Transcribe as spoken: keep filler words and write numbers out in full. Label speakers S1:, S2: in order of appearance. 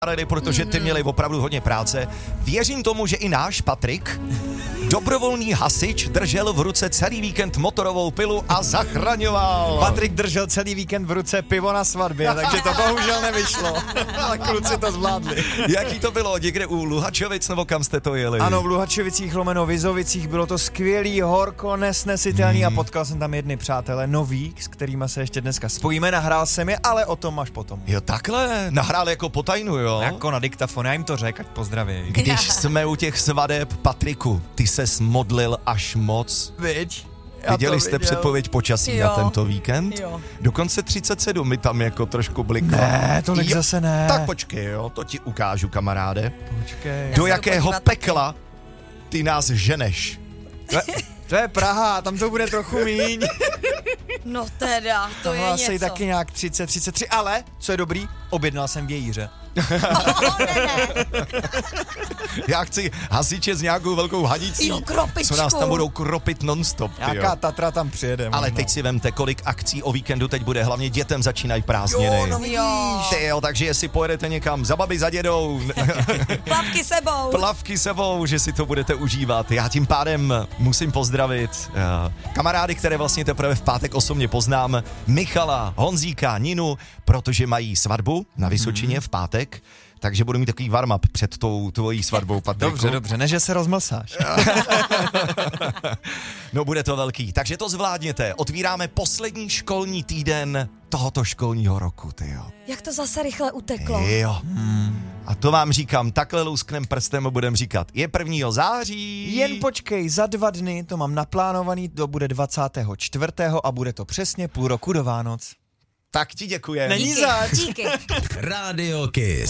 S1: protože ty měli opravdu hodně práce. Věřím tomu, že i náš Patrik, dobrovolný hasič, držel v ruce celý víkend motorovou pilu a zachraňoval.
S2: Patrik držel celý víkend v ruce pivo na svatbě, takže to bohužel nevyšlo. Ale kluci to zvládli.
S1: Jaký to bylo? Někde u Luhačovic nebo kam jste to jeli?
S2: Ano, v Luhačovicích lomeno Vizovicích, bylo to skvělý, horko, nesnesitelný hmm. a potkal jsem tam jedny přátelé nový, s kterými se ještě dneska spojíme, nahrál jsem je, ale o tom až potom.
S1: Jo, takhle, nahrál jako po tajnu, jo?
S2: Jako na diktafon, já jim to řekl, ať pozdraví.
S1: Když jsme u těch svadeb, Patriku, ty ses modlil až moc.
S2: Viď?
S1: Viděli jste viděl. předpověď počasí
S3: jo.
S1: na tento víkend?
S3: Jo.
S1: Dokonce třicet sedm mi tam jako trošku bliklo.
S2: Ne, tolik
S1: jo.
S2: zase ne.
S1: Tak počkej, jo, to ti ukážu, kamaráde.
S2: Počkej.
S1: Do jakého pekla ty nás ženeš?
S2: To, to je Praha, tam to bude trochu míň.
S3: No teda, to
S2: tam
S3: je
S2: asi
S3: něco.
S2: taky nějak třicet, třicet tři, ale, co je dobrý, objednal jsem vějíře.
S3: Oh, ne, ne.
S1: Já chci hasiče s nějakou velkou hadicí,
S3: Jo, kropičku.
S1: co nás tam budou kropit non-stop.
S2: Nějaká Tatra tam přijede.
S1: Ale
S2: možná.
S1: teď si vemte, kolik akcí o víkendu teď bude, hlavně dětem začínají prázdniny.
S2: Jo, no vidíš.
S3: Jo.
S1: Ty jo, takže jestli pojedete někam za babi, za dědou,
S3: Plavky sebou.
S1: plavky sebou, že si to budete užívat. Já tím pádem musím pozdravit uh, kamarády, které vlastně teprve v pátek osobně poznám, Michala, Honzíka, Ninu, protože mají svatbu na Vysočině v pátek, takže budu mít takový warm-up před tou tvojí svatbou, Patriku.
S2: Dobře, dobře, ne, že se rozmlsáš.
S1: No bude to velký, takže to zvládněte. Otvíráme poslední školní týden tohoto školního roku, tyjo.
S3: Jak to zase rychle uteklo.
S1: Jo. Hmm. A to vám říkám, takhle lusknem prstem a budem říkat. Je prvního září.
S2: Jen počkej, za dva dny to mám naplánovaný, to bude dvacátého čtvrtého a bude to přesně půl roku do Vánoc.
S1: Tak ti děkujem.
S2: Není
S3: Díky,
S2: zač.
S3: díky.
S4: Radio Kiss.